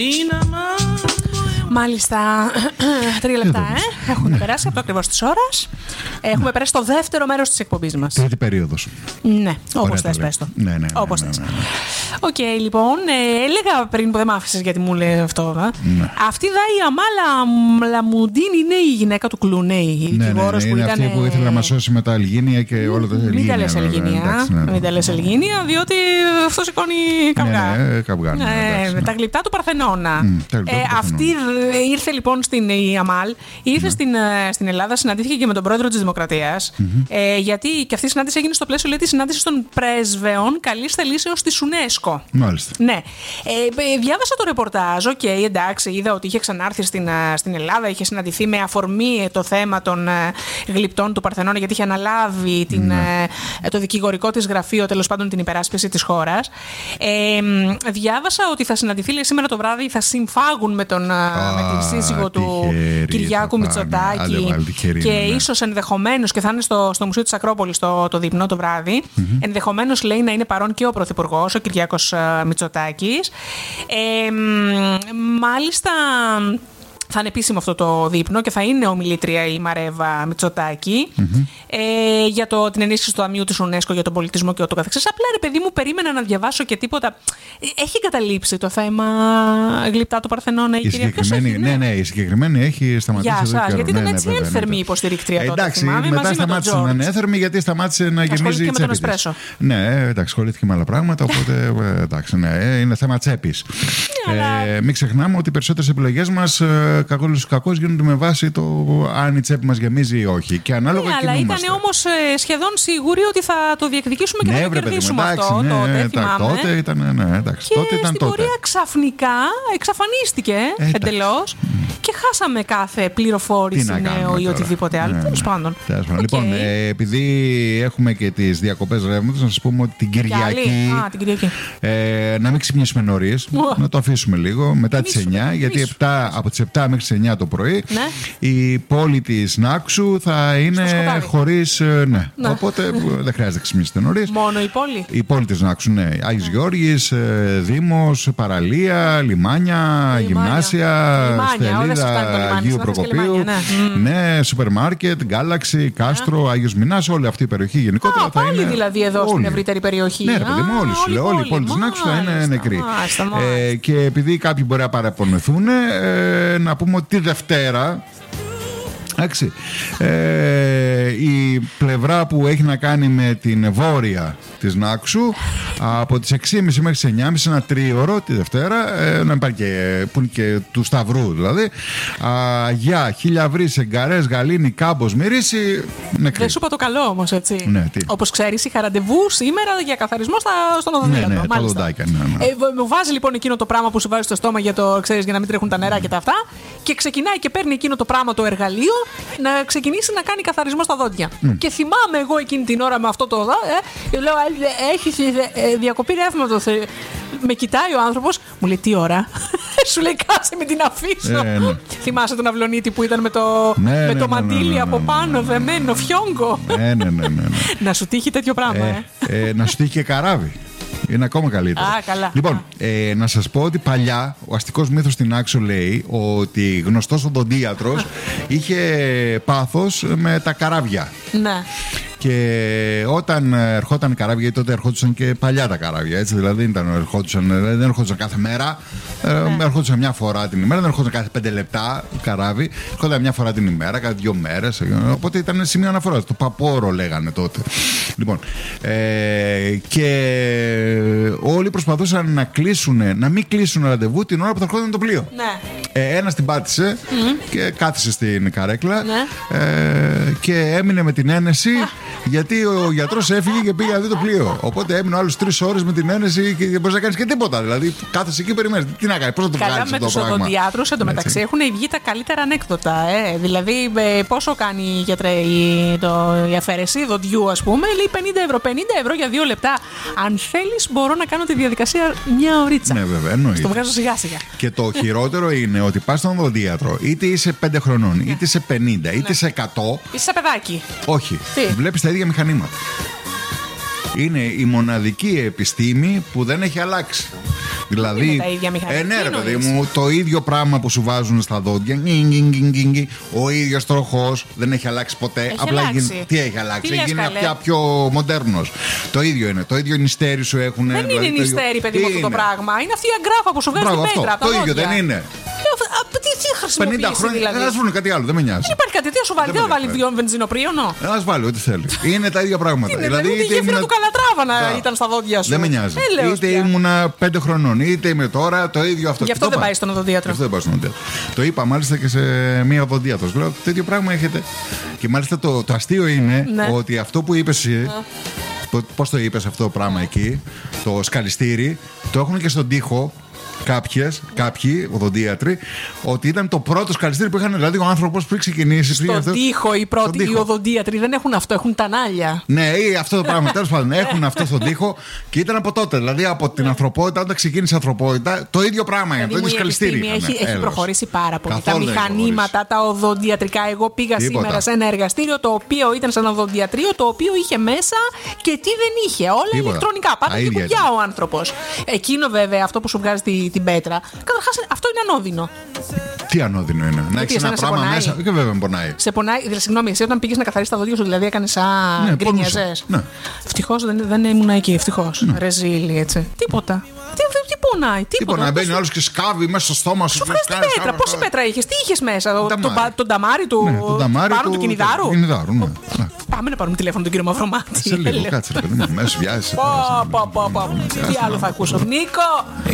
Μάλιστα, 3 λεπτά, Έχουν περάσει από το ακριβώς της ώρας. Έχουμε περάσει στο δεύτερο μέρος της εκπομπής μας. Τρίτη περίοδος. Ναι, όπως θες, πες το. Ναι. Όπως θες. Οκ, λοιπόν, έλεγα πριν που δεν μ' άφησες γιατί μου λέει αυτό. Αυτή η Αμάλα Λαμουντίν είναι η γυναίκα του Κλουνέι. Η δικηγόρος που είναι ήταν. αυτή που ήθελε να μας σώσει με τα Αλγίνια και όλα τα Αλγίνια. Μην τα λες Ελγίνια, διότι αυτό σηκώνει καυγά. Τα γλυπτά του Παρθενώνα. Αυτή ήρθε λοιπόν στην Αμάλ, ήρθε στην Ελλάδα, συναντήθηκε και με τον πρόεδρο της Δημοκρατίας. Γιατί και αυτή η συνάντηση έγινε στο πλαίσιο της συνάντησης των πρέσβεων καλής θελήσεως της UNESCO. Μάλιστα. Ναι. Διάβασα το ρεπορτάζ, εντάξει, είδα ότι είχε ξανάρθει στην Ελλάδα, είχε συναντηθεί με αφορμή το θέμα των γλυπτών του Παρθενώνα, γιατί είχε αναλάβει το δικηγορικό της γραφείο, τέλος πάντων την υπεράσπιση της χώρας. Διάβασα ότι θα συναντηθεί, λέει, σήμερα το βράδυ, θα συμφάγουν με την σύζυγο του Κυριάκου Μητσοτάκη και ίσως ενδεχομένως, και θα είναι στο Μουσείο της Ακρόπολης το δείπνο το βράδυ, ενδεχομένως, λέει, να είναι παρόν και ο Πρωθυπουργός, ο Κυριάκος Μητσοτάκης. Μάλιστα, θα είναι επίσημο αυτό το δείπνο και θα είναι ομιλήτρια η Μαρέβα Μητσοτάκη για την ενίσχυση του Ταμείου της UNESCO για τον πολιτισμό και ούτω καθεξής. Απλά, ρε παιδί μου, περίμενα να διαβάσω και τίποτα. Έχει καταλήψει το θέμα γλυπτά του Παρθενώνα η κυρία Κασέφη? Ναι, η συγκεκριμένη έχει σταματήσει. Γεια σας, γιατί ήταν έτσι ένθερμη η υποστηρίκτρια τότε. Εντάξει, μετά σταμάτησε να είναι ένθερμη γιατί σταμάτησε να γεμίζει η τσέπη της. Ναι, εντάξει, ασχολήθηκε με άλλα πράγματα, οπότε εντάξει, είναι θέμα τσέπης. Μην ξεχνάμε ότι οι περισσότερες επιλογές μας κακώς γίνονται με βάση το αν η τσέπη μας γεμίζει ή όχι. Και ανάλογα αλλά ήταν όμως σχεδόν σίγουροι ότι θα το διεκδικήσουμε και θα το κερδίσουμε αυτό. Τότε ήταν. Και στην πορεία ξαφνικά εξαφανίστηκε εντελώς και χάσαμε κάθε πληροφόρηση, νέο ή οτιδήποτε άλλο. Τέλος πάντων. Λοιπόν, επειδή έχουμε και τις διακοπές ρεύματος, να σας πούμε ότι την Κυριακή. Να μην ξυπνήσουμε νωρίς, να το αφήσουμε λίγο μετά τις 9, γιατί από τις 7 μέχρι τις 9 το πρωί η πόλη της Νάξου θα είναι χωρίς. Οπότε δεν χρειάζεται να ξυπνήσετε νωρίς. Μόνο η πόλη. Η πόλη της Νάξου, ναι. Άγιος Γεώργης, Δήμος, παραλία, λιμάνια, γυμνάσια, Στελίδα Αγίου Προκοπίου, σούπερ μάρκετ, Galaxy, Κάστρο, Άγιος Μινάς, όλη αυτή η περιοχή γενικότερα θα είναι. Πάλι δηλαδή εδώ στην ευρύτερη περιοχή. Ναι, παιδί μου, όλη η πόλη της Νάξου θα είναι νεκρή. Και επειδή κάποιοι μπορεί να παραπονεθούν, να πούμε ότι τη Δευτέρα, εντάξει, η πλευρά που έχει να κάνει με την βόρεια της Νάξου, από τις 6.30 μέχρι τις 9.30, ένα τρίωρο τη Δευτέρα, να υπάρχει που είναι και του Σταυρού δηλαδή, για Χιλιαβρύς, Εγκαρές, Γαλήνη, Κάμπος, Μυρίση, νεκρή. Δεν σου είπα το καλό όμως, έτσι. Ναι, όπως ξέρεις, είχα ραντεβού σήμερα για καθαρισμό στον οδοντίατρο. Ναι, τα οδοντάκια. Μου βάζει λοιπόν εκείνο το πράγμα που σου βάζει στο στόμα για να μην τρέχουν τα νερά και τα αυτά, και ξεκινάει και παίρνει εκείνο το πράγμα, το εργαλείο, να ξεκινήσει να κάνει καθαρισμό στα δόντια. Και θυμάμαι εγώ εκείνη την ώρα με αυτό το λέω, έχεις διακοπή ρεύματος. Με κοιτάει ο άνθρωπος, μου λέει τι ώρα. Σου λέει κάτσε με την αφήσω. Θυμάσαι τον Αυλονίτη που ήταν με το μαντίλι από πάνω δεμένο, φιόγκο. Να σου τύχει τέτοιο πράγμα. Να σου τύχει και καράβι. Είναι ακόμα καλύτερο. Καλά. Λοιπόν, να σας πω ότι παλιά ο αστικός μύθος στην Άξο λέει ότι γνωστός οδοντίατρος είχε πάθος με τα καράβια. Ναι. Και όταν ερχόταν καράβια, γιατί τότε ερχόντουσαν και παλιά τα καράβια, έτσι, δηλαδή δεν ερχόντουσαν κάθε μέρα, ερχόντουσαν μια φορά την ημέρα, δεν ερχόντουσαν κάθε 5 λεπτά καράβι, ερχόντουσαν μια φορά την ημέρα, κάθε 2 μέρες. Οπότε ήταν σημείο αναφορά. Το παπόρο λέγανε τότε. Λοιπόν, και όλοι προσπαθούσαν να μην κλείσουν ραντεβού την ώρα που θα ερχόταν το πλοίο. Ναι. Ένας την πάτησε και κάθισε στην καρέκλα και έμεινε με την ένεση. Γιατί ο γιατρός έφυγε και πήγε να δει το πλοίο. Οπότε έμεινε άλλους 3 ώρες με την ένεση και δεν μπορείς να κάνεις και τίποτα. Δηλαδή κάθεσαι εκεί, περιμένεις. Τι να κάνεις, πώς θα το βγάλεις αυτό το πράγμα. Με τους οδοντιάτρους εντωμεταξύ έχουν βγει τα καλύτερα ανέκδοτα. Δηλαδή, πόσο κάνει η αφαίρεση δοντιού, ας πούμε, λέει 50 ευρώ για 2 λεπτά. Αν θέλεις, μπορώ να κάνω τη διαδικασία μια ωρίτσα. Ναι, βέβαια, εννοείται. Το βγάζω σιγά-σιγά. Και το χειρότερο είναι ότι πας στον οδοντίατρο, είτε είσαι 5 χρονών, είτε είσαι 50, είτε είσαι 100. Είσαι παιδάκι. Όχι. Βλέπεις τα ίδια μηχανήματα. Είναι η μοναδική επιστήμη που δεν έχει αλλάξει. Δηλαδή, τα ίδια μηχανή. Ναι, ρε παιδί μου, το ίδιο πράγμα που σου βάζουν στα δόντια. Ο ίδιος τροχός δεν έχει αλλάξει ποτέ. Έχει απλά αλλάξει. Τι έχει αλλάξει, έχει γίνει πια πιο μοντέρνος. Το ίδιο είναι. Το ίδιο νηστέρι σου έχουν. Δεν είναι νηστέρι, παιδί μου, αυτό το πράγμα. Είναι αυτή η αγκράφα που σου βγάζει την πέτρα. Το ίδιο δεν είναι. Τι χρησιμοποιήσει, 50 χρόνια. δηλαδή. Ας βρουν κάτι άλλο, δεν με νοιάζει. Δεν υπάρχει κάτι, τι σου βάλει, δεν θα βάλει βενζινοπρίωνο. Ας βάλει ό,τι θέλει. Είναι τα ίδια πράγματα. Δηλαδή, η γέφυρα του Καλατράβα ήταν στα δόντια σου. Δεν με νοιάζει. Είτε ήμουνα 5 χρονών, είτε είμαι τώρα, το ίδιο αυτό. Γι' αυτό δεν πάει στον οδοντίατρο. Το είπα μάλιστα και σε μία οδοντίατρο. Λέω, το ίδιο πράγμα έχετε. Και μάλιστα το αστείο είναι ότι αυτό που είπες εσύ. Πώς το είπες αυτό το πράγμα εκεί, το σκαλιστήρι, το έχουν και στον τοίχο. Κάποιοι οδοντίατροι, ότι ήταν το πρώτο σκαλιστήρι που είχαν, δηλαδή ο άνθρωπος πριν ξεκινήσει. Στον τοίχο οι πρώτοι οι οδοντίατροι δεν έχουν αυτό, έχουν τα νάλια. Ναι, ή αυτό το πράγμα. Τέλος πάντων, έχουν αυτό στον τοίχο και ήταν από τότε. Δηλαδή από την ανθρωπότητα, όταν ξεκίνησε η ανθρωπότητα, το ίδιο πράγμα είναι. Το ίδιο σκαλιστήρι. Έχει προχωρήσει πάρα πολύ. Τα μηχανήματα, τα οδοντιατρικά. Εγώ πήγα σήμερα σε ένα εργαστήριο το οποίο ήταν σε ένα οδοντιατρίο, το οποίο είχε μέσα και τι δεν είχε. Όλα ηλεκτρονικά. Πάντα και κουμπιά ο άνθρωπος. Εκείνο βέβαια, αυτό που σου βγάζει την πέτρα. Καταρχάς αυτό είναι ανώδυνο. Τι ανώδυνο είναι, να έχεις ένα πράγμα μέσα. Και βέβαια με πονάει. Σε πονάει, δηλαδή, συγγνώμη, εσύ όταν πήγες να καθαρίσεις τα δόντια σου, δηλαδή έκανες σαν γκρινιαζές. Ναι. Ευτυχώς δεν ήμουν εκεί, ευτυχώς. Ναι. Ρεζίλη, έτσι. Τίποτα. Τι πονάει, τίποτα. Να μπαίνει ο άλλος και σκάβει μέσα στο στόμα σου. Σου βγάζει την πέτρα. Πόση πέτρα είχες, τι είχες μέσα, τον ταμάρι του. Πάνω του κινηδάρου. Πάμε να πάρουμε τηλέφωνο τον κύριο Μαυρομάτη. Σε λίγο, κάτσε, παιδί μου, μέσα βιάζεσαι. Τι άλλο θα ακούσω, Νίκο.